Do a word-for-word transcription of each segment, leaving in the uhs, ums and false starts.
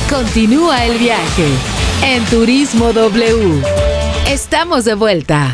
Continúa el viaje en Turismo W. Estamos de vuelta.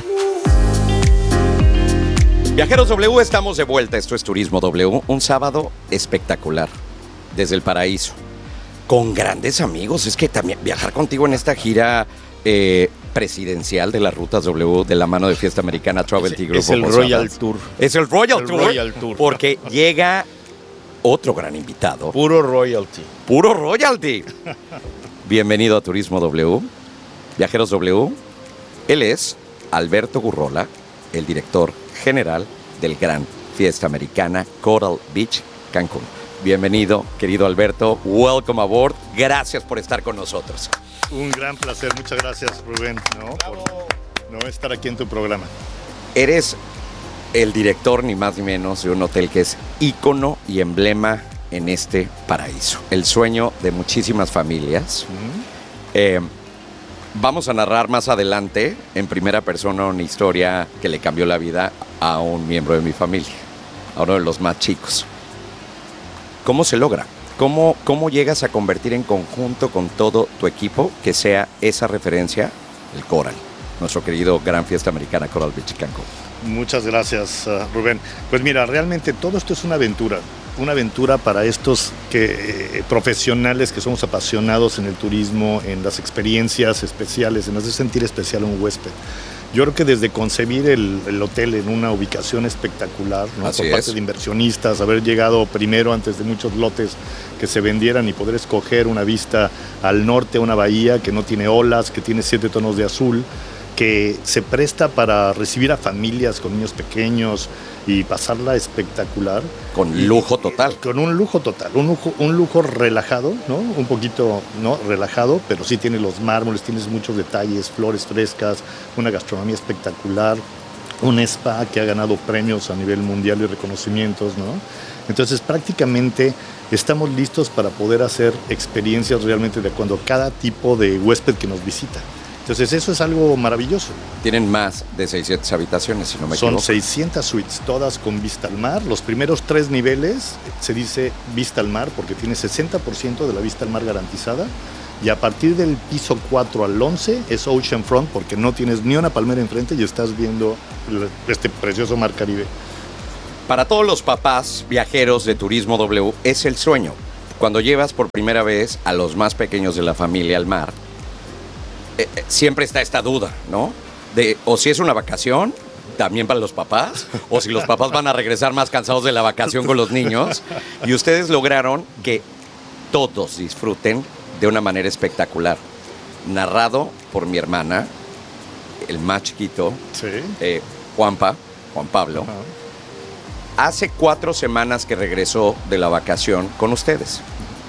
Viajeros W, estamos de vuelta. Esto es Turismo W. Un sábado espectacular. Desde el paraíso. Con grandes amigos. Es que también viajar contigo en esta gira eh, presidencial de las rutas W de la mano de Fiesta Americana Travel Es, Tea Group. es el Royal Tour. Es el Royal el Tour. Royal Tour. Porque llega otro gran invitado. Puro royalty. Puro royalty. Bienvenido a Turismo W. Viajeros W. Él es Alberto Gurrola, el director general del Gran Fiesta Americana Coral Beach, Cancún. Bienvenido, querido Alberto. Welcome aboard. Gracias por estar con nosotros. Un gran placer. Muchas gracias, Rubén, ¿no? por no estar aquí en tu programa. Eres el director, ni más ni menos, de un hotel que es ícono y emblema en este paraíso. El sueño de muchísimas familias. Uh-huh. Eh, vamos a narrar más adelante, en primera persona, una historia que le cambió la vida a un miembro de mi familia, a uno de los más chicos. ¿Cómo se logra? ¿Cómo, cómo llegas a convertir en conjunto con todo tu equipo que sea esa referencia, el Coral, nuestro querido Gran Fiesta Americana Coral Beach, Cancún? Muchas gracias, uh, Rubén. Pues mira, realmente todo esto es una aventura. Una aventura para estos que, eh, profesionales que somos apasionados en el turismo, en las experiencias especiales, en hacer sentir especial a un huésped. Yo creo que desde concebir el, el hotel en una ubicación espectacular, ¿no? Por parte de inversionistas, haber llegado primero antes de muchos lotes que se vendieran y poder escoger una vista al norte, una bahía que no tiene olas, que tiene siete tonos de azul, que se presta para recibir a familias con niños pequeños y pasarla espectacular. Con lujo total. Con un lujo total, un lujo, un lujo relajado, ¿no? Un poquito, ¿no? relajado, pero sí tiene los mármoles, tienes muchos detalles, flores frescas, una gastronomía espectacular, un spa que ha ganado premios a nivel mundial y reconocimientos, ¿no? Entonces prácticamente estamos listos para poder hacer experiencias realmente de acuerdo a cada tipo de huésped que nos visita. Entonces eso es algo maravilloso. Tienen más de seiscientas habitaciones, si no me equivoco. Son seiscientas suites, todas con vista al mar. Los primeros tres niveles se dice vista al mar porque tiene sesenta por ciento de la vista al mar garantizada. Y a partir del piso cuatro al once es ocean front porque no tienes ni una palmera enfrente y estás viendo este precioso mar Caribe. Para todos los papás viajeros de Turismo W es el sueño. Cuando llevas por primera vez a los más pequeños de la familia al mar, Eh, eh, siempre está esta duda, ¿no? De o si es una vacación, también para los papás, o si los papás van a regresar más cansados de la vacación con los niños. Y ustedes lograron que todos disfruten de una manera espectacular. Narrado por mi hermana, el más chiquito, sí. eh, Juanpa, Juan Pablo. Uh-huh. Hace cuatro semanas que regresó de la vacación con ustedes.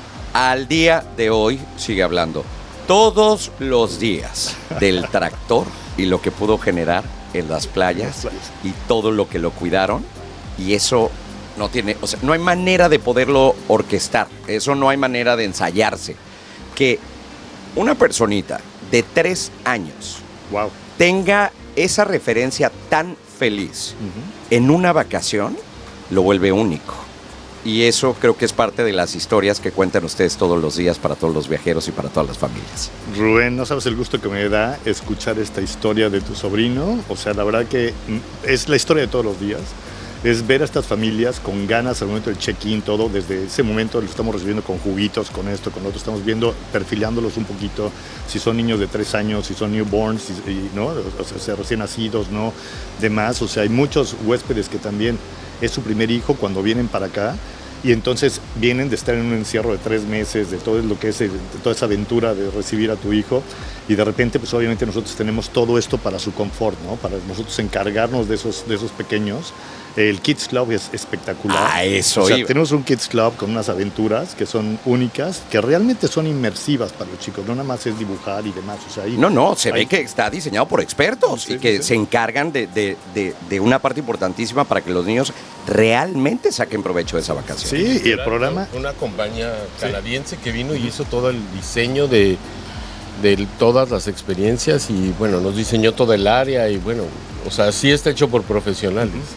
Al día de hoy sigue hablando todos los días del tractor y lo que pudo generar en las playas y todo lo que lo cuidaron, y eso no tiene, o sea, no hay manera de poderlo orquestar, eso no hay manera de ensayarse. Que una personita de tres años wow. tenga esa referencia tan feliz uh-huh. en una vacación, lo vuelve único. Y eso creo que es parte de las historias que cuentan ustedes todos los días para todos los viajeros y para todas las familias. Rubén, no sabes el gusto que me da escuchar esta historia de tu sobrino. O sea, la verdad que es la historia de todos los días. Es ver a estas familias con ganas al momento del check-in, todo. Desde ese momento lo estamos recibiendo con juguitos, con esto, con otro. Estamos viendo, perfilándolos un poquito. Si son niños de tres años, si son newborns, y, y, ¿no? O sea, recién nacidos, ¿no? Demás. O sea, hay muchos huéspedes que también es su primer hijo cuando vienen para acá. Y entonces vienen de estar en un encierro de tres meses, de todo lo que es, de toda esa aventura de recibir a tu hijo, y de repente, pues obviamente nosotros tenemos todo esto para su confort, ¿no? Para nosotros encargarnos de esos, de esos pequeños. El Kids Club es espectacular. Ah, eso. O sea, iba. tenemos un Kids Club con unas aventuras que son únicas, que realmente son inmersivas para los chicos, no nada más es dibujar y demás. O sea, ahí, no, no, se ahí, ve que está diseñado por expertos sí, y que sí. se encargan de, de, de, de una parte importantísima para que los niños realmente saquen provecho de esa vacación. Sí, y el programa... Una compañía canadiense sí. que vino y hizo todo el diseño de, de todas las experiencias y, bueno, nos diseñó todo el área y, bueno, o sea, sí está hecho por profesionales. Uh-huh.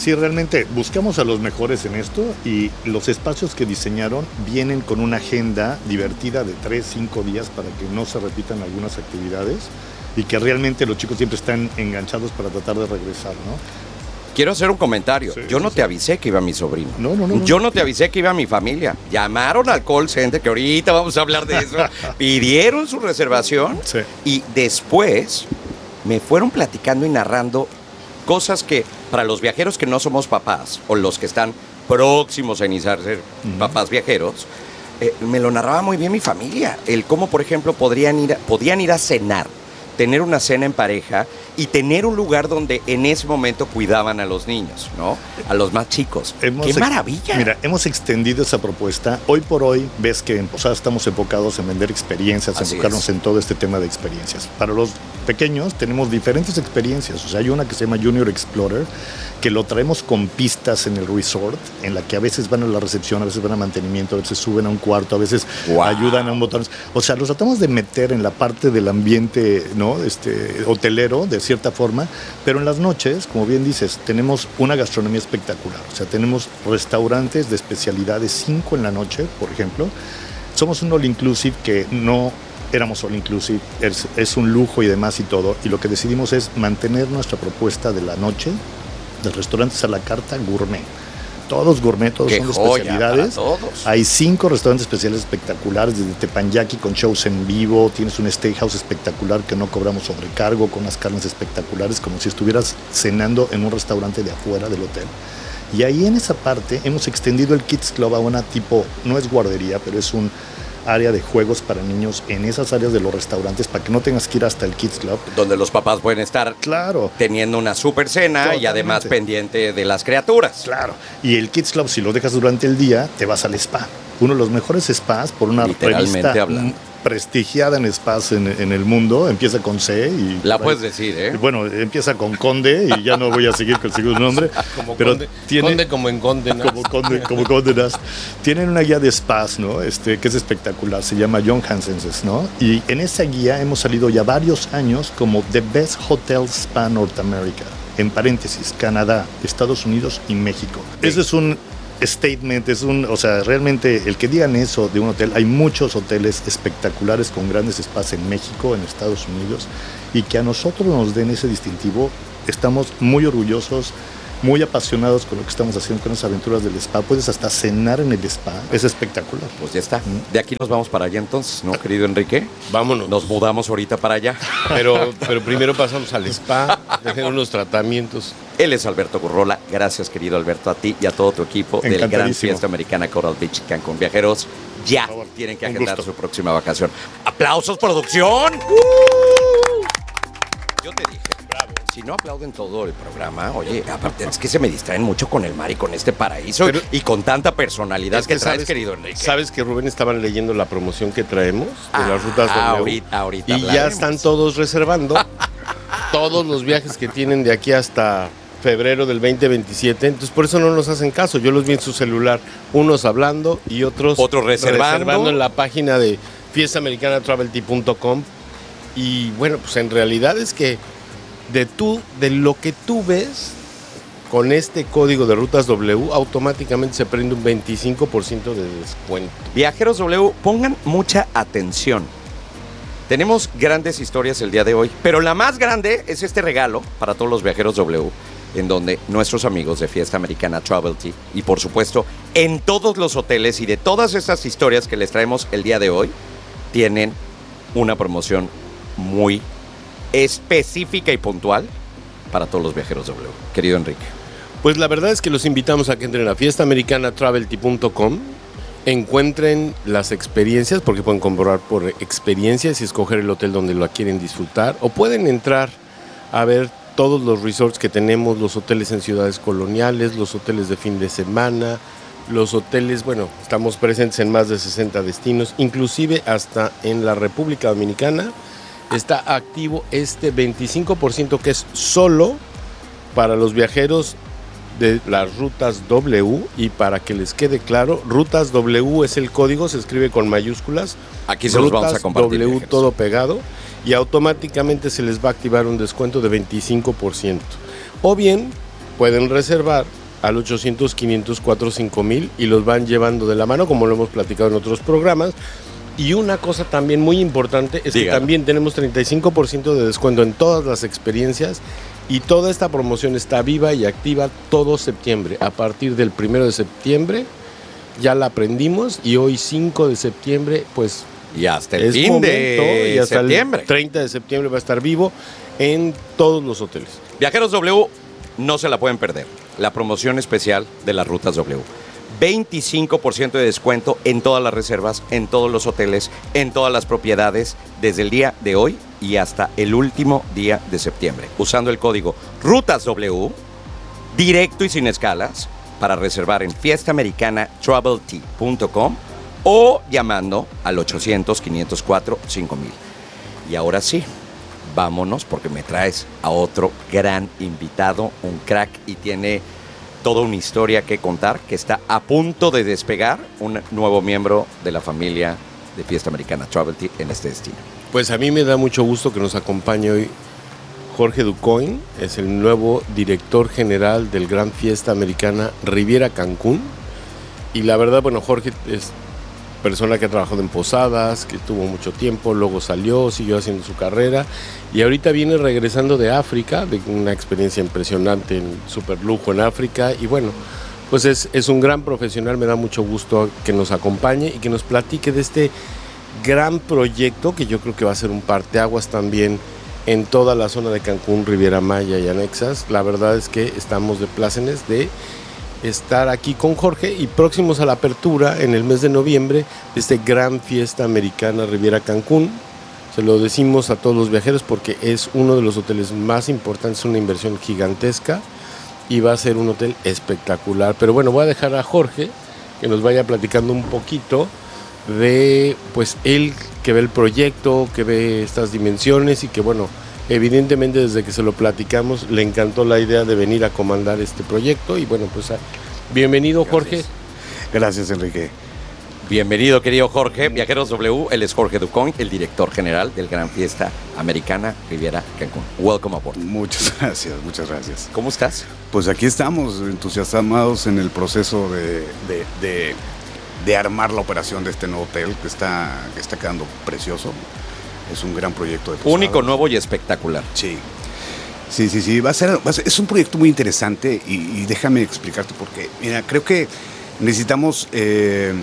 Sí, realmente buscamos a los mejores en esto y los espacios que diseñaron vienen con una agenda divertida de tres, cinco días para que no se repitan algunas actividades y que realmente los chicos siempre están enganchados para tratar de regresar, ¿no? Quiero hacer un comentario. Sí, Yo no sí, te sí. avisé que iba mi sobrino. No, no, no, no. Yo no te avisé que iba mi familia. Llamaron al call center, que ahorita vamos a hablar de eso. Pidieron su reservación Sí. y después me fueron platicando y narrando cosas que para los viajeros que no somos papás o los que están próximos a iniciar a ser Ujú. papás viajeros, eh, me lo narraba muy bien mi familia. El cómo, por ejemplo, podrían ir a, podían ir a cenar, tener una cena en pareja y tener un lugar donde en ese momento cuidaban a los niños, ¿no? A los más chicos. Hemos ¡Qué ex- maravilla! Mira, hemos extendido esa propuesta. Hoy por hoy ves que en Posada estamos enfocados en vender experiencias, Así enfocarnos es. en todo este tema de experiencias. Para los pequeños tenemos diferentes experiencias. O sea, hay una que se llama Junior Explorer, que lo traemos con pistas en el resort, en la que a veces van a la recepción, a veces van a mantenimiento, a veces suben a un cuarto, a veces Wow. ayudan a un botón. O sea, los tratamos de meter en la parte del ambiente, ¿no? Este, hotelero, de cierta forma, pero en las noches, como bien dices, tenemos una gastronomía espectacular. O sea, tenemos restaurantes de especialidades, cinco en la noche, por ejemplo. Somos un all inclusive que no éramos all inclusive, es, es un lujo y demás y todo. Y lo que decidimos es mantener nuestra propuesta de la noche, de restaurantes a la carta gourmet. Todos gourmet, todos ¡Qué son de joya especialidades. para todos! Hay cinco restaurantes especiales espectaculares, desde Teppanyaki con shows en vivo, tienes un steakhouse espectacular que no cobramos sobrecargo, con unas carnes espectaculares, como si estuvieras cenando en un restaurante de afuera del hotel. Y ahí en esa parte hemos extendido el Kids Club a una tipo, no es guardería, pero es un área de juegos para niños en esas áreas de los restaurantes para que no tengas que ir hasta el Kids Club. Donde los papás pueden estar Claro. teniendo una super cena y Totalmente. además pendiente de las criaturas. Claro. Y el Kids Club, si lo dejas durante el día, te vas al spa. Uno de los mejores spas por una Literalmente revista hablando. m- prestigiada en spas en, en el mundo. Empieza con C y... La puedes decir, ¿eh? Bueno, empieza con Conde y ya no voy a seguir con el segundo nombre. Como pero conde, tiene... conde como en conde, ¿no? Como Conde, como Conde Nast. Tienen una guía de spas, ¿no? Este, que es espectacular, se llama John Hansen's, ¿no? Y en esa guía hemos salido ya varios años como The Best Hotel Spa North America. En paréntesis, Canadá, Estados Unidos y México. Sí. Ese es un statement, es un, o sea, realmente el que digan eso de un hotel, hay muchos hoteles espectaculares con grandes spas en México, en Estados Unidos, y que a nosotros nos den ese distintivo, estamos muy orgullosos, muy apasionados con lo que estamos haciendo con esas aventuras del spa. Puedes hasta cenar en el spa, es espectacular. Pues ya está. De aquí nos vamos para allá entonces, ¿no, querido Enrique? Vámonos. Nos mudamos ahorita para allá. Pero, pero primero pasamos al spa, dejen unos tratamientos. Él es Alberto Gurrola. Gracias, querido Alberto, a ti y a todo tu equipo del Gran Encantadísimo. Fiesta Americana Coral Beach Cancún. Viajeros, ya Por favor, tienen que un agendar gusto. su próxima vacación. ¡Aplausos, producción! Yo te dije, bravo. Si no aplauden todo el programa, oye, aparte es que se me distraen mucho con el mar y con este paraíso Pero- y con tanta personalidad Es que, que traes, sabes- querido Enrique. ¿Sabes que Rubén estaban leyendo la promoción que traemos de Ah, las rutas W? ahorita, ahorita Y ya hablaremos. están todos reservando todos los viajes que tienen de aquí hasta febrero del veinte veintisiete. Entonces, por eso no nos hacen caso. Yo los vi en su celular, unos hablando y otros Otros reservando. en la página de fiesta americana travel tea punto com. Y bueno, pues en realidad es que de tú, de lo que tú ves con este código de rutas W, automáticamente se prende un veinticinco por ciento de descuento. Viajeros W, pongan mucha atención. Tenemos grandes historias el día de hoy, pero la más grande es este regalo para todos los viajeros W, en donde nuestros amigos de Fiesta Americana Travel Tea, y por supuesto en todos los hoteles y de todas estas historias que les traemos el día de hoy, tienen una promoción muy específica y puntual para todos los viajeros W. Querido Enrique. Pues la verdad es que los invitamos a que entren a fiesta americana travel tea punto com, encuentren las experiencias, porque pueden comprar por experiencias y escoger el hotel donde lo quieren disfrutar, o pueden entrar a ver todos los resorts que tenemos, los hoteles en ciudades coloniales, los hoteles de fin de semana, los hoteles, bueno, estamos presentes en más de sesenta destinos, inclusive hasta en la República Dominicana está activo este veinticinco por ciento que es solo para los viajeros de las rutas W. Y para que les quede claro, rutas W es el código, se escribe con mayúsculas. Aquí se los vamos a Rutas compartir. W viajeros. todo pegado, y automáticamente se les va a activar un descuento de veinticinco por ciento. O bien pueden reservar al ochocientos, quinientos cuatro, cinco mil y los van llevando de la mano, como lo hemos platicado en otros programas. Y una cosa también muy importante es Dígalo. que también tenemos treinta y cinco por ciento de descuento en todas las experiencias y toda esta promoción está viva y activa todo septiembre. A partir del primero de septiembre ya la aprendimos y hoy cinco de septiembre pues Y hasta el es fin momento, de y hasta septiembre. el treinta de septiembre va a estar vivo en todos los hoteles. Viajeros W, no se la pueden perder. La promoción especial de las rutas W. veinticinco por ciento de descuento en todas las reservas, en todos los hoteles, en todas las propiedades, desde el día de hoy y hasta el último día de septiembre. Usando el código RUTASW, directo y sin escalas, para reservar en fiesta americana travel tea punto com o llamando al ochocientos, quinientos cuatro, cinco mil. Y ahora sí, vámonos porque me traes a otro gran invitado, un crack y tiene toda una historia que contar, que está a punto de despegar, un nuevo miembro de la familia de Fiesta Americana Travel Tea en este destino. Pues a mí me da mucho gusto que nos acompañe hoy Jorge Ducoin, es el nuevo director general del Gran Fiesta Americana Riviera Cancún. Y la verdad, bueno, Jorge es persona que ha trabajado en posadas, que tuvo mucho tiempo, luego salió, siguió haciendo su carrera y ahorita viene regresando de África, de una experiencia impresionante en super lujo en África y bueno, pues es, es un gran profesional, me da mucho gusto que nos acompañe y que nos platique de este gran proyecto que yo creo que va a ser un parteaguas también en toda la zona de Cancún, Riviera Maya y anexas. La verdad es que estamos de plácemes de estar aquí con Jorge y próximos a la apertura en el mes de noviembre de este Gran Fiesta Americana Riviera Cancún. Se lo decimos a todos los viajeros porque es uno de los hoteles más importantes, una inversión gigantesca y va a ser un hotel espectacular. Pero bueno, voy a dejar a Jorge que nos vaya platicando un poquito de pues él que ve el proyecto, que ve estas dimensiones y que bueno, evidentemente desde que se lo platicamos le encantó la idea de venir a comandar este proyecto y bueno, pues bienvenido Jorge. Gracias, Enrique. Bienvenido, querido Jorge. Viajeros W, él es Jorge Ducoin, el director general del Gran Fiesta Americana Riviera Cancún. Welcome aboard. Muchas gracias, muchas gracias. ¿Cómo estás? Pues aquí estamos entusiasmados en el proceso de, de, de, de armar la operación de este nuevo hotel que está, que está quedando precioso. Es un gran proyecto de posadas. Único, nuevo y espectacular. Sí, sí, sí, sí. Va a ser, va a ser, es un proyecto muy interesante y, y déjame explicarte por qué. Mira, creo que necesitamos eh,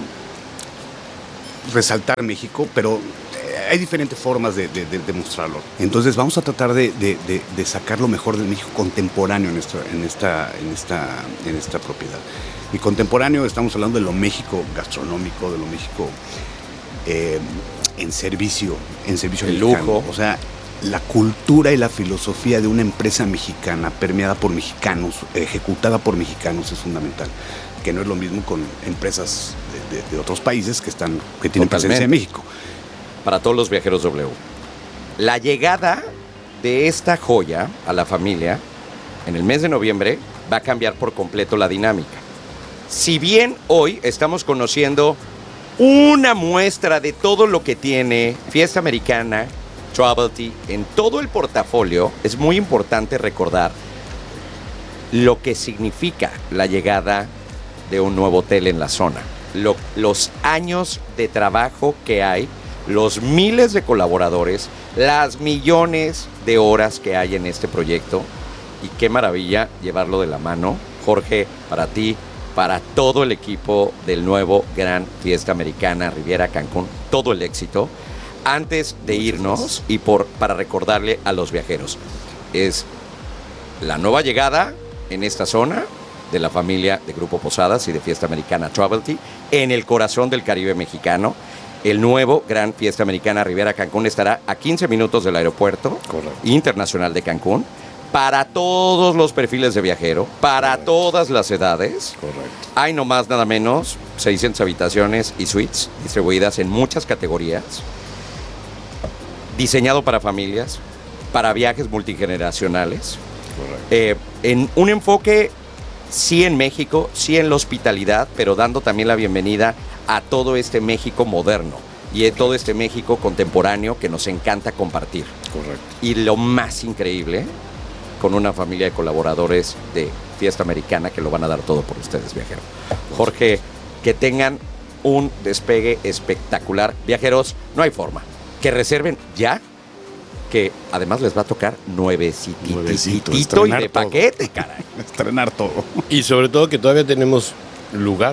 resaltar México, pero hay diferentes formas de, de, de, de mostrarlo. Entonces vamos a tratar de, de, de, de sacar lo mejor del México contemporáneo en esta, en esta, en esta, en esta propiedad. Y contemporáneo estamos hablando de lo México gastronómico, de lo México eh, en servicio, en servicio el mexicano. lujo. O sea, la cultura y la filosofía de una empresa mexicana, permeada por mexicanos, ejecutada por mexicanos, es fundamental. Que no es lo mismo con empresas de, de, de otros países que están que tienen Totalmente. presencia en México. Para todos los viajeros W. La llegada de esta joya a la familia en el mes de noviembre va a cambiar por completo la dinámica. Si bien hoy estamos conociendo una muestra de todo lo que tiene Fiesta Americana Travel Tea en todo el portafolio, es muy importante recordar lo que significa la llegada de un nuevo hotel en la zona. Lo, los años de trabajo que hay, los miles de colaboradores, las millones de horas que hay en este proyecto. Y qué maravilla llevarlo de la mano. Jorge, para ti, para todo el equipo del nuevo Gran Fiesta Americana Riviera Cancún, todo el éxito. Antes de irnos y por, para recordarle a los viajeros, es la nueva llegada en esta zona de la familia de Grupo Posadas y de Fiesta Americana Travel Tea en el corazón del Caribe mexicano. El nuevo Gran Fiesta Americana Riviera Cancún estará a quince minutos del aeropuerto Correcto. internacional de Cancún para todos los perfiles de viajero, para Correcto. todas las edades. Correcto. Hay no más nada menos seiscientas habitaciones y suites distribuidas en muchas categorías. Diseñado para familias, para viajes multigeneracionales. Correcto. Eh, en un enfoque sí en México, sí en la hospitalidad, pero dando también la bienvenida a todo este México moderno y a todo este México contemporáneo que nos encanta compartir. Correcto. Y lo más increíble con una familia de colaboradores de Fiesta Americana que lo van a dar todo por ustedes, viajeros. Jorge, que tengan un despegue espectacular. Viajeros, no hay forma. Que reserven ya, que además les va a tocar nuevecitito Nuevecito, y de estrenar todo. paquete, caray. Estrenar todo. Y sobre todo que todavía tenemos lugar.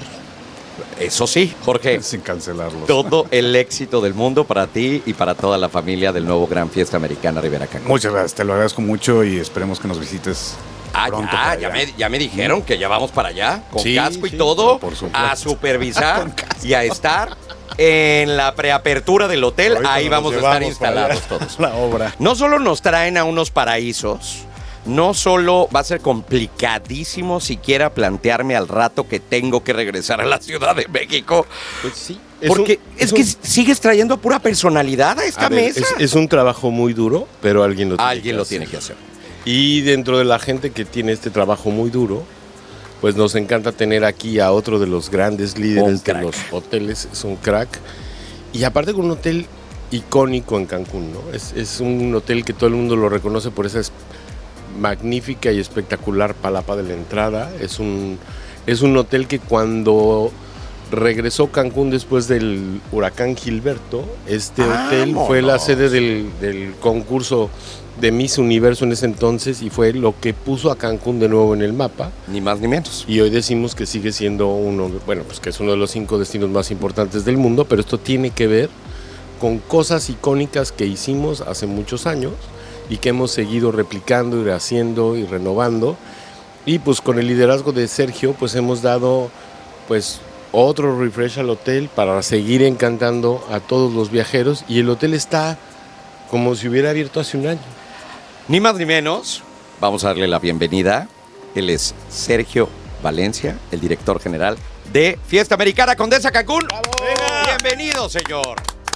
Eso sí, Jorge, Sin cancelarlo. todo el éxito del mundo para ti y para toda la familia del nuevo Gran Fiesta Americana Rivera Cancún. Muchas gracias, te lo agradezco mucho y esperemos que nos visites Ah, pronto. ya, para ya, allá. me, ya me dijeron que ya vamos para allá, con Sí, casco y sí, todo, por supuesto. a supervisar y a estar en la preapertura del hotel. Ahorita Ahí nos vamos a estar llevamos para instalados allá. todos. La obra. No solo nos traen a unos paraísos, no solo va a ser complicadísimo siquiera plantearme al rato que tengo que regresar a la Ciudad de México, Pues sí. Es porque un- es, un- que sigues trayendo pura personalidad a esta a ver, mesa. es, es un trabajo muy duro, pero alguien lo tiene Alguien que lo hacer. tiene que hacer. Y dentro de la gente que tiene este trabajo muy duro, pues nos encanta tener aquí a otro de los grandes Un líderes de crack. los hoteles. Es un crack. Y aparte con un hotel icónico en Cancún, ¿no? Es, es un hotel que todo el mundo lo reconoce por esa es- magnífica y espectacular palapa de la entrada. Es un, es un hotel que cuando regresó Cancún después del huracán Gilberto, este hotel fue la ¡Vámonos! sede del, del concurso de Miss Universo en ese entonces y fue lo que puso a Cancún de nuevo en el mapa. Ni más ni menos. Y hoy decimos que sigue siendo uno, bueno, pues que es uno de los cinco destinos más importantes del mundo, pero esto tiene que ver con cosas icónicas que hicimos hace muchos años y que hemos seguido replicando y rehaciendo y renovando. Y pues con el liderazgo de Sergio, pues hemos dado pues otro refresh al hotel para seguir encantando a todos los viajeros y el hotel está como si hubiera abierto hace un año. Ni más ni menos, vamos a darle la bienvenida. Él es Sergio Valencia, el director general de Fiesta Americana Condesa Cancún. Bienvenido, señor.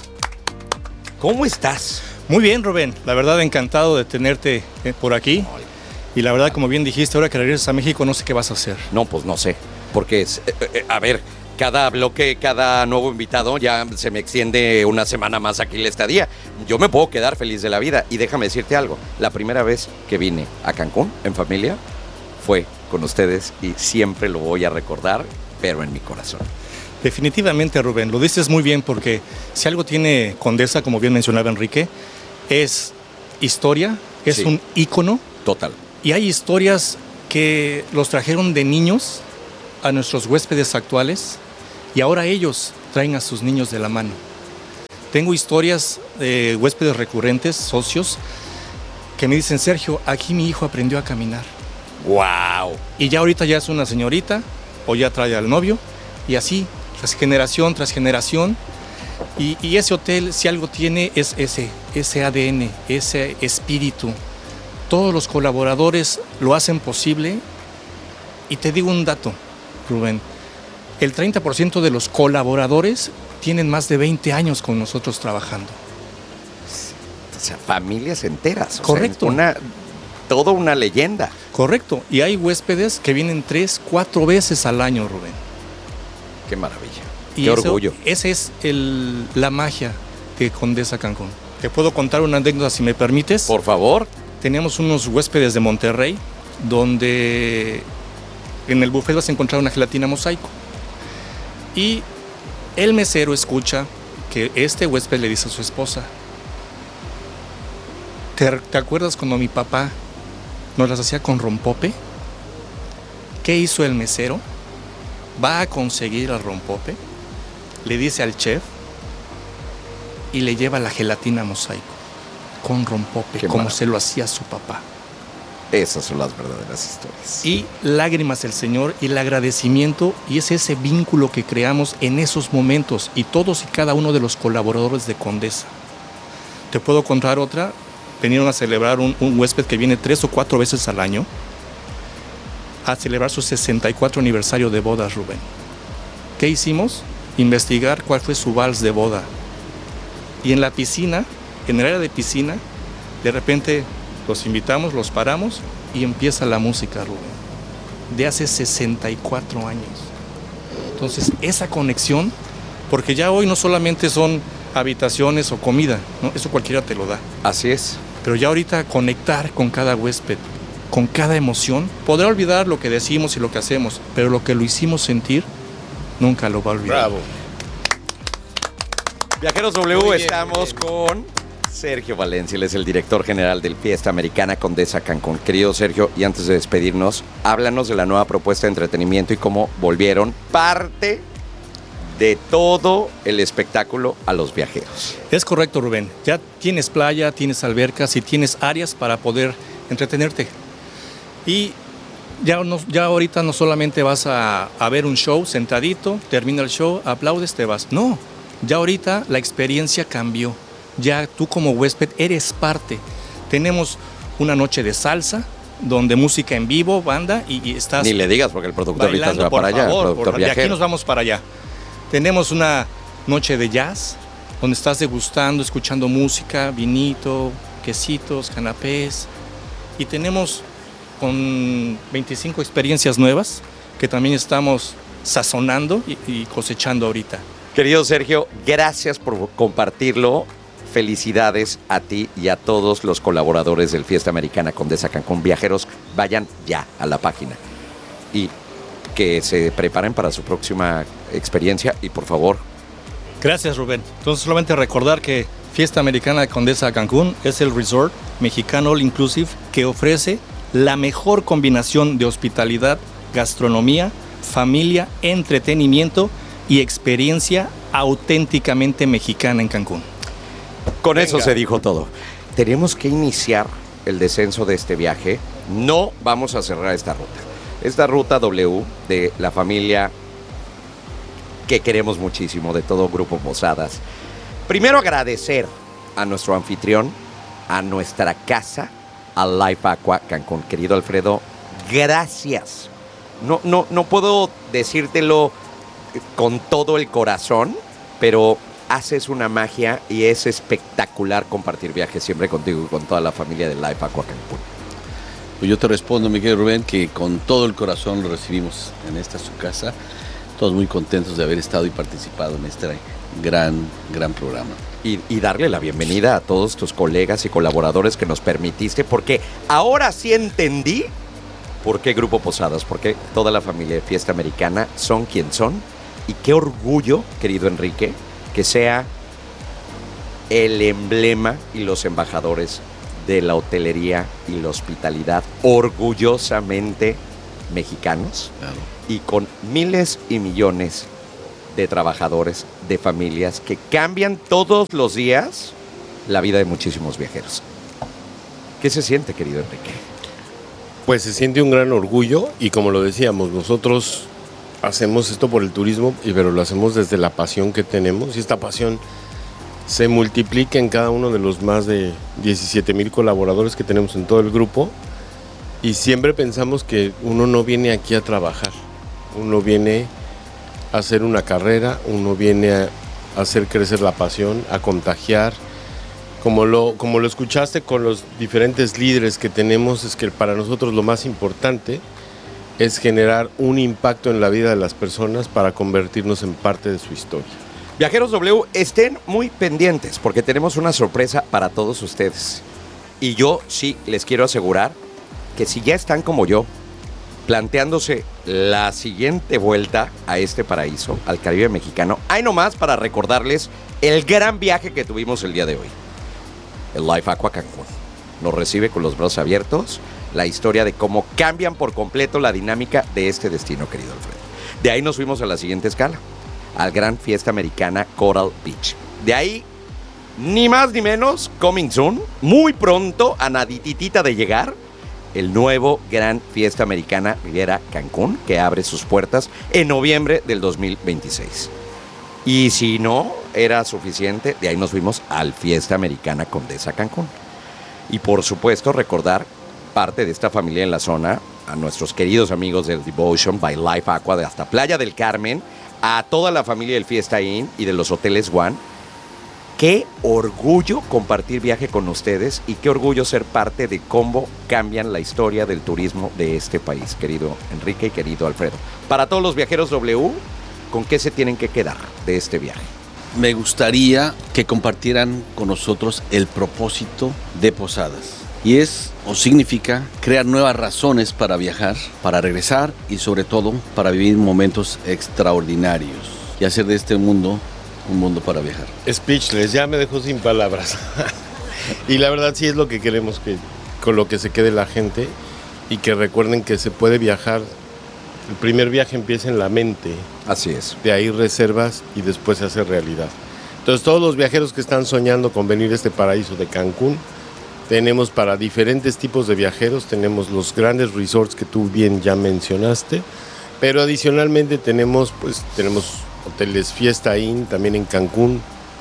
¿Cómo estás? Muy bien, Rubén. La verdad, encantado de tenerte eh, por aquí. Y la verdad, como bien dijiste, ahora que regresas a México, no sé qué vas a hacer. No, pues no sé, porque es, eh, eh, a ver, cada bloque, cada nuevo invitado ya se me extiende una semana más aquí la estadía. Yo me puedo quedar feliz de la vida y déjame decirte algo. La primera vez que vine a Cancún en familia fue con ustedes y siempre lo voy a recordar, pero en mi corazón. Definitivamente, Rubén, lo dices muy bien porque si algo tiene Condesa, como bien mencionaba Enrique, es historia, es Sí. un ícono. Total. Y hay historias que los trajeron de niños a nuestros huéspedes actuales y ahora ellos traen a sus niños de la mano. Tengo historias de huéspedes recurrentes, socios, que me dicen, Sergio, aquí mi hijo aprendió a caminar. ¡Wow! Y ya ahorita ya es una señorita o ya trae al novio y así, tras generación tras generación. Y, y ese hotel, si algo tiene, es ese, ese A D N, ese espíritu. Todos los colaboradores lo hacen posible. Y te digo un dato, Rubén. El treinta por ciento de los colaboradores tienen más de veinte años con nosotros trabajando. O sea, familias enteras. o Correcto. sea, una, toda una leyenda. Correcto. Y hay huéspedes que vienen tres, cuatro veces al año, Rubén. Qué maravilla. Y Qué eso- orgullo. Esa es el- la magia de Condesa Cancún. Te puedo contar una anécdota si me permites. Por favor. Teníamos unos huéspedes de Monterrey donde en el buffet vas a encontrar una gelatina mosaico. Y el mesero escucha que este huésped le dice a su esposa, ¿te, te acuerdas cuando mi papá nos las hacía con rompope? ¿Qué hizo el mesero? Va a conseguir el rompope, le dice al chef y le lleva la gelatina mosaico con rompope, Qué como maravilla. se lo hacía su papá. Esas son las verdaderas historias. Y lágrimas del Señor y el agradecimiento, y es ese vínculo que creamos en esos momentos, y todos y cada uno de los colaboradores de Condesa. Te puedo contar otra. Vinieron a celebrar un, un huésped que viene tres o cuatro veces al año a celebrar su sesenta y cuatro aniversario de bodas, Rubén. ¿Qué hicimos? Investigar cuál fue su vals de boda. Y en la piscina, en el área de piscina, de repente los invitamos, los paramos y empieza la música, Rubén, de hace sesenta y cuatro años. Entonces, esa conexión, porque ya hoy no solamente son habitaciones o comida, ¿no? Eso cualquiera te lo da. Así es. Pero ya ahorita conectar con cada huésped con cada emoción. Podrá olvidar lo que decimos y lo que hacemos, pero lo que lo hicimos sentir, nunca lo va a olvidar. Bravo. Viajeros W, Muy bien, estamos muy bien. con Sergio Valencia, él es el director general del Fiesta Americana Condesa Cancún. Querido Sergio, y antes de despedirnos, háblanos de la nueva propuesta de entretenimiento y cómo volvieron parte de todo el espectáculo a los viajeros. Es correcto, Rubén. Ya tienes playa, tienes albercas y tienes áreas para poder entretenerte. Y ya, no, ya ahorita no solamente vas a, a ver un show sentadito, termina el show, aplaudes, te vas. No, ya ahorita la experiencia cambió. Ya tú como huésped eres parte. Tenemos una noche de salsa, donde música en vivo, banda, y, y estás Ni le digas porque el productor ahorita se bailando, va por para allá. favor, el productor por- de aquí viajero. nos vamos para allá. Tenemos una noche de jazz, donde estás degustando, escuchando música, vinito, quesitos, canapés. Y tenemos con veinticinco experiencias nuevas que también estamos sazonando y, y cosechando ahorita. Querido Sergio, gracias por compartirlo. Felicidades a ti y a todos los colaboradores del Fiesta Americana Condesa Cancún. Viajeros, vayan ya a la página y que se preparen para su próxima experiencia y por favor, Gracias, Rubén. Entonces, solamente recordar que Fiesta Americana Condesa Cancún es el resort mexicano all inclusive que ofrece la mejor combinación de hospitalidad, gastronomía, familia, entretenimiento y experiencia auténticamente mexicana en Cancún. con eso Venga. se dijo todo. Tenemos que iniciar el descenso de este viaje. No vamos a cerrar esta ruta. Esta ruta W de la familia que queremos muchísimo, de todo Grupo Posadas. Primero agradecer a nuestro anfitrión, a nuestra casa, a Life Aqua Cancún. Querido Alfredo, gracias. No, no, no puedo decírtelo con todo el corazón, pero haces una magia y es espectacular compartir viajes siempre contigo y con toda la familia de Life Aqua Cancún. Pues yo te respondo, mi querido Rubén, que con todo el corazón lo recibimos en esta su casa. Todos muy contentos de haber estado y participado en este gran, gran programa. Y, y darle la bienvenida a todos tus colegas y colaboradores que nos permitiste, porque ahora sí entendí por qué Grupo Posadas, porque toda la familia de Fiesta Americana son quien son. Y qué orgullo, querido Enrique, que sea el emblema y los embajadores de la hotelería y la hospitalidad orgullosamente mexicanos, Claro. y con miles y millones de trabajadores, de familias que cambian todos los días la vida de muchísimos viajeros. ¿Qué se siente, querido Enrique? Pues se siente un gran orgullo y como lo decíamos, nosotros hacemos esto por el turismo, y pero lo hacemos desde la pasión que tenemos y esta pasión se multiplica en cada uno de los más de diecisiete mil colaboradores que tenemos en todo el grupo, y siempre pensamos que uno no viene aquí a trabajar, uno viene a hacer una carrera, uno viene a hacer crecer la pasión, a contagiar. Como lo, como lo escuchaste con los diferentes líderes que tenemos, es que para nosotros lo más importante es generar un impacto en la vida de las personas para convertirnos en parte de su historia. Viajeros W, estén muy pendientes porque tenemos una sorpresa para todos ustedes. Y yo sí les quiero asegurar que si ya están como yo, planteándose la siguiente vuelta a este paraíso, al Caribe mexicano, hay nomás para recordarles el gran viaje que tuvimos el día de hoy. El Life Aqua Cancún nos recibe con los brazos abiertos, la historia de cómo cambian por completo la dinámica de este destino, querido Alfredo. De ahí nos fuimos a la siguiente escala, al Gran Fiesta Americana Coral Beach. De ahí, ni más ni menos, coming soon, muy pronto, a nadititita de llegar, el nuevo Gran Fiesta Americana Riviera Cancún, que abre sus puertas en noviembre del dos mil veintiséis. Y si no era suficiente, de ahí nos fuimos al Fiesta Americana Condesa Cancún. Y por supuesto, recordar parte de esta familia en la zona, a nuestros queridos amigos del Devotion by Life Aqua de hasta Playa del Carmen, a toda la familia del Fiesta Inn y de los hoteles One. Qué orgullo compartir viaje con ustedes y qué orgullo ser parte de cómo cambian la historia del turismo de este país, querido Enrique y querido Alfredo. Para todos los viajeros W, ¿con qué se tienen que quedar de este viaje? Me gustaría que compartieran con nosotros el propósito de Posadas. Y es o significa crear nuevas razones para viajar, para regresar y sobre todo para vivir momentos extraordinarios y hacer de este mundo un mundo para viajar. Speechless, ya me dejó sin palabras. Y la verdad sí es lo que queremos, que con lo que se quede la gente y que recuerden que se puede viajar. El primer viaje empieza en la mente. Así es. De ahí reservas y después se hace realidad. Entonces todos los viajeros que están soñando con venir a este paraíso de Cancún, tenemos para diferentes tipos de viajeros, tenemos los grandes resorts que tú bien ya mencionaste, pero adicionalmente tenemos, pues, tenemos hoteles Fiesta Inn también en Cancún,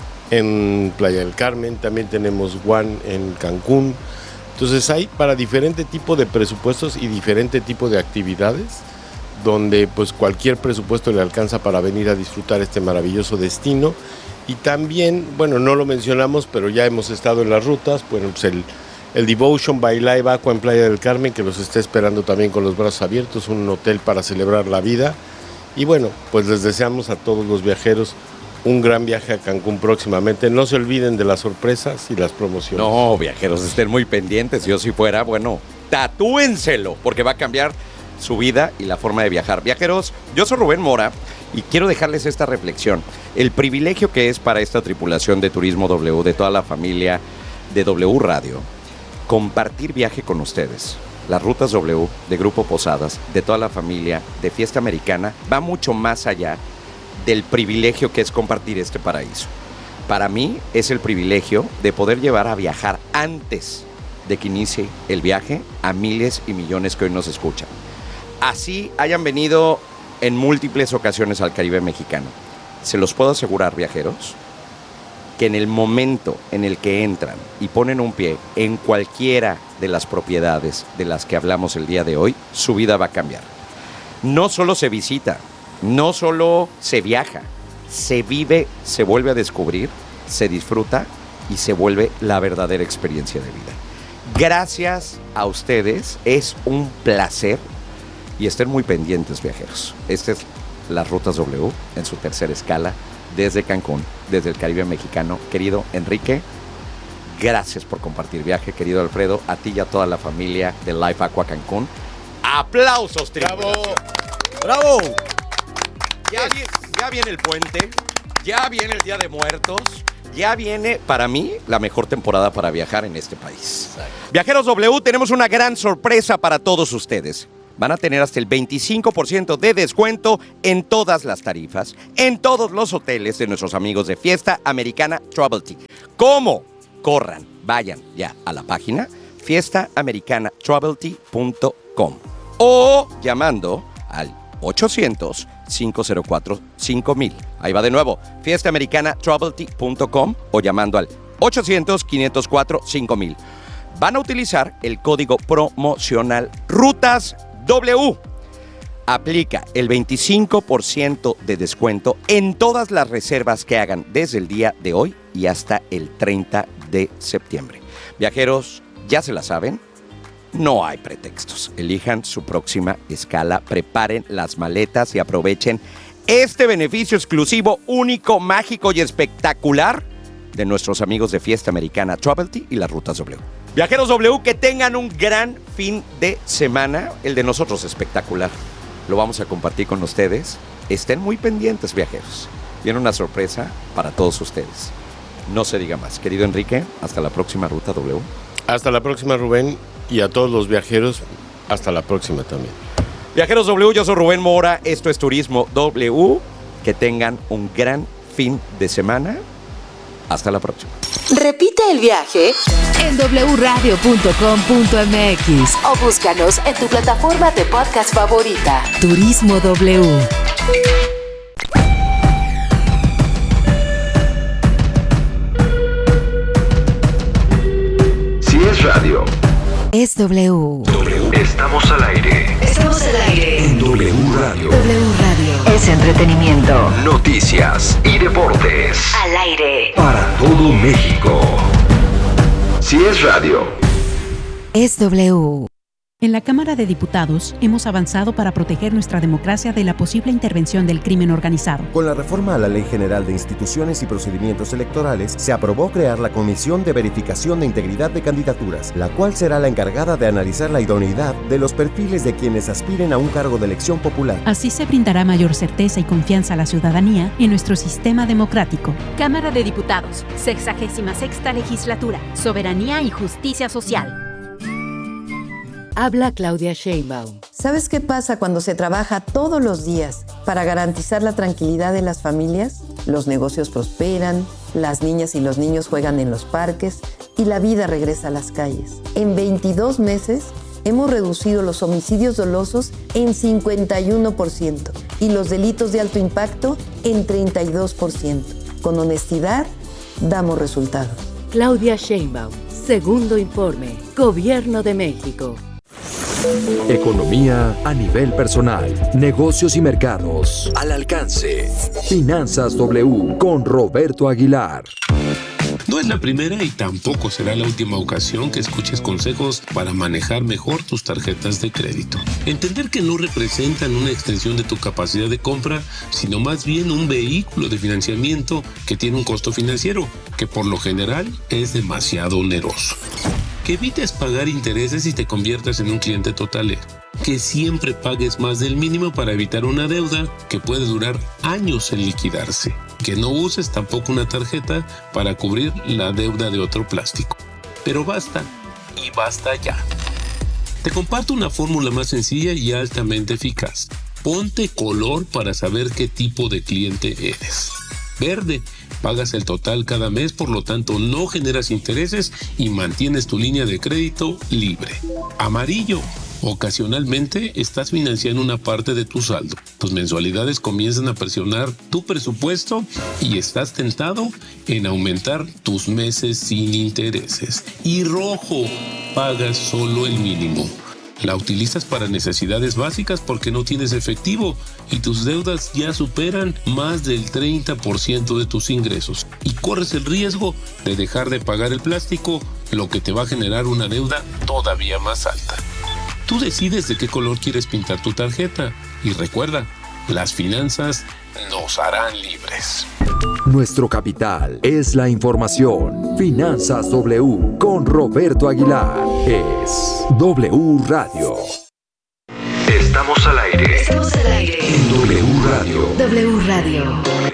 en Playa del Carmen, también tenemos One en Cancún. Entonces hay para diferente tipo de presupuestos y diferente tipo de actividades, donde pues cualquier presupuesto le alcanza para venir a disfrutar este maravilloso destino. Y también, bueno, no lo mencionamos, pero ya hemos estado en las rutas, bueno, pues el, el Devotion by Live Aqua en Playa del Carmen, que los está esperando también con los brazos abiertos, un hotel para celebrar la vida. Y bueno, pues les deseamos a todos los viajeros un gran viaje a Cancún próximamente. No se olviden de las sorpresas y las promociones. No, viajeros, estén muy pendientes. Yo si fuera, bueno, tatúenselo, porque va a cambiar su vida y la forma de viajar. Viajeros, yo soy Rubén Mora y quiero dejarles esta reflexión. El privilegio que es para esta tripulación de Turismo W, de toda la familia de W Radio, compartir viaje con ustedes. Las rutas W de Grupo Posadas, de toda la familia, de Fiesta Americana, va mucho más allá del privilegio que es compartir este paraíso. Para mí es el privilegio de poder llevar a viajar antes de que inicie el viaje a miles y millones que hoy nos escuchan. Así hayan venido en múltiples ocasiones al Caribe mexicano. Se los puedo asegurar, viajeros, que en el momento en el que entran y ponen un pie en cualquiera de las propiedades de las que hablamos el día de hoy, su vida va a cambiar. No solo se visita, no solo se viaja, se vive, se vuelve a descubrir, se disfruta y se vuelve la verdadera experiencia de vida. Gracias a ustedes, es un placer y estén muy pendientes, viajeros. Esta es las Rutas W en su tercera escala desde Cancún, desde el Caribe mexicano. Querido Enrique, gracias por compartir viaje. Querido Alfredo, a ti y a toda la familia de Live Aqua Cancún. ¡Aplausos, tripulación! ¡Bravo! ¡Bravo! Ya viene, ya viene el puente, ya viene el Día de Muertos, ya viene, para mí, la mejor temporada para viajar en este país. Exacto. Viajeros W, tenemos una gran sorpresa para todos ustedes. Van a tener hasta el veinticinco por ciento de descuento en todas las tarifas, en todos los hoteles de nuestros amigos de Fiesta Americana Travelty. ¿Cómo? Corran, vayan ya a la página fiesta americana travelty punto com o llamando al ochocientos, cinco cero cuatro, cinco mil. Ahí va de nuevo, fiesta americana travelty punto com o llamando al ochocientos, quinientos cuatro, cinco mil. Van a utilizar el código promocional Rutas W. Aplica el veinticinco por ciento de descuento en todas las reservas que hagan desde el día de hoy y hasta el treinta de septiembre. Viajeros, ya se la saben, no hay pretextos. Elijan su próxima escala, preparen las maletas y aprovechen este beneficio exclusivo, único, mágico y espectacular de nuestros amigos de Fiesta Americana Travelty y las Rutas W. Viajeros W, que tengan un gran fin de semana, el de nosotros espectacular. Lo vamos a compartir con ustedes. Estén muy pendientes, viajeros. Viene una sorpresa para todos ustedes. No se diga más. Querido Enrique, hasta la próxima Ruta W. Hasta la próxima, Rubén, y a todos los viajeros, hasta la próxima también. Viajeros W, yo soy Rubén Mora, esto es Turismo W. Que tengan un gran fin de semana. Hasta la próxima. Repite el viaje en doble u radio punto com punto m x o búscanos en tu plataforma de podcast favorita. Turismo W. Si es radio, es W. W. Estamos al aire. Estamos al aire En W Radio. W Radio. Es entretenimiento. Noticias y deportes. Al aire. Para todo México. Si es radio, Es W. En la Cámara de Diputados hemos avanzado para proteger nuestra democracia de la posible intervención del crimen organizado. Con la reforma a la Ley General de Instituciones y Procedimientos Electorales, se aprobó crear la Comisión de Verificación de Integridad de Candidaturas, la cual será la encargada de analizar la idoneidad de los perfiles de quienes aspiren a un cargo de elección popular. Así se brindará mayor certeza y confianza a la ciudadanía en nuestro sistema democrático. Cámara de Diputados, sexagésima sexta legislatura, soberanía y justicia social. Habla Claudia Sheinbaum. ¿Sabes qué pasa cuando se trabaja todos los días para garantizar la tranquilidad de las familias? Los negocios prosperan, las niñas y los niños juegan en los parques y la vida regresa a las calles. En veintidós meses hemos reducido los homicidios dolosos en cincuenta y uno por ciento y los delitos de alto impacto en treinta y dos por ciento. Con honestidad, damos resultados. Claudia Sheinbaum, segundo informe, Gobierno de México. Economía a nivel personal, negocios y mercados al alcance. Finanzas W con Roberto Aguilar. No es la primera y tampoco será la última ocasión que escuches consejos para manejar mejor tus tarjetas de crédito. Entender que no representan una extensión de tu capacidad de compra, sino más bien un vehículo de financiamiento que tiene un costo financiero, que por lo general es demasiado oneroso. Que evites pagar intereses y te conviertas en un cliente totalero. Que siempre pagues más del mínimo para evitar una deuda que puede durar años en liquidarse. Que no uses tampoco una tarjeta para cubrir la deuda de otro plástico. Pero basta, y basta ya. Te comparto una fórmula más sencilla y altamente eficaz. Ponte color para saber qué tipo de cliente eres. Verde, pagas el total cada mes, por lo tanto no generas intereses y mantienes tu línea de crédito libre. Amarillo, ocasionalmente estás financiando una parte de tu saldo. Tus mensualidades comienzan a presionar tu presupuesto y estás tentado en aumentar tus meses sin intereses. Y rojo, pagas solo el mínimo. La utilizas para necesidades básicas porque no tienes efectivo y tus deudas ya superan más del treinta por ciento de tus ingresos. Y corres el riesgo de dejar de pagar el plástico, lo que te va a generar una deuda todavía más alta. Tú decides de qué color quieres pintar tu tarjeta. Y recuerda, las finanzas nos harán libres. Nuestro capital es la información. Finanzas W con Roberto Aguilar. Es W Radio. Estamos al aire. Estamos al aire. En W Radio. W Radio.